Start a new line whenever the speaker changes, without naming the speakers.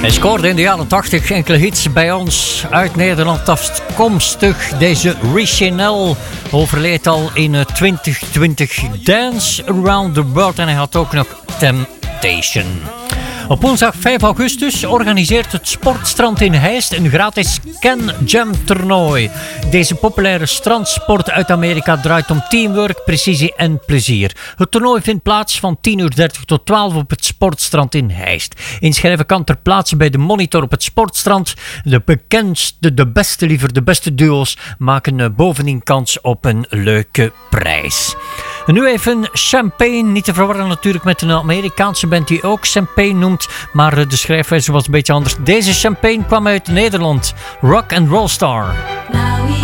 Hij scoorde in de jaren 80 enkele hits bij ons uit Nederland afkomstig. Deze Richinel overleed al in 2020. Dance Around the World en hij had ook nog Temptation. Op woensdag 5 augustus organiseert het Sportstrand in Heist een gratis Can Jam toernooi. Deze populaire strandsport uit Amerika draait om teamwork, precisie en plezier. Het toernooi vindt plaats van 10:30 tot 12 op het Sportstrand in Heist. Inschrijven kan ter plaatse bij de monitor op het Sportstrand. De bekendste, de beste duo's maken bovendien kans op een leuke prijs. En nu even Champagne, niet te verwarren natuurlijk met een Amerikaanse band die ook Champagne noemt, maar de schrijfwijze was een beetje anders. Deze Champagne kwam uit Nederland, Rock and Roll Star.
Now